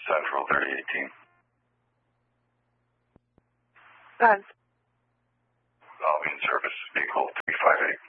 Central 3018. Go ahead. I'll be in service, vehicle 358.